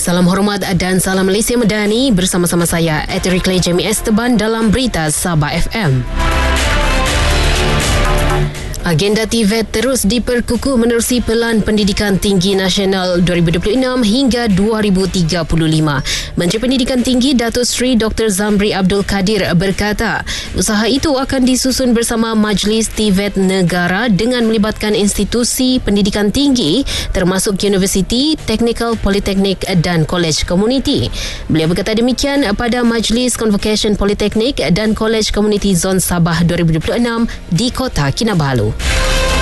Salam hormat dan salam Malaysia Medani, bersama-sama saya Eterikle Jamie Esteban dalam Berita Sabah FM. Agenda TVET terus diperkukuh menerusi Pelan Pendidikan Tinggi Nasional 2026 hingga 2035. Menteri Pendidikan Tinggi Datuk Seri Dr. Zamri Abdul Kadir berkata, usaha itu akan disusun bersama Majlis TVET Negara dengan melibatkan institusi pendidikan tinggi termasuk universiti, teknikal, politeknik dan kolej komuniti. Beliau berkata demikian pada Majlis Convocation Politeknik dan Kolej Komuniti Zon Sabah 2026 di Kota Kinabalu.